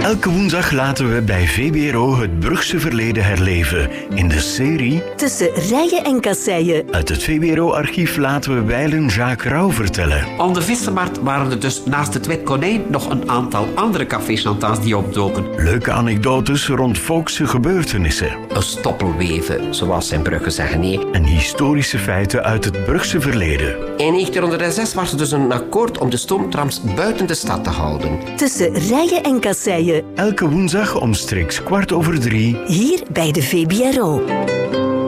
Elke woensdag laten we bij VBRO het Brugse verleden herleven. In de serie Tussen rijen en kasseien. uit het VBRO-archief laten we wijlen Jacques Rauw vertellen. Op de Vissemarkt waren er dus naast het Wit Konijn nog een aantal andere café-chantants die opdoken. Leuke anekdotes rond volkse gebeurtenissen. Een stoppelweven, zoals ze in Brugge zeggen. Nee. En historische feiten uit het Brugse verleden. In 1906 was er dus een akkoord om de stoomtrams buiten de stad te houden. Tussen rijen en kasseien. Elke woensdag omstreeks 14:15. Hier bij de VBRO.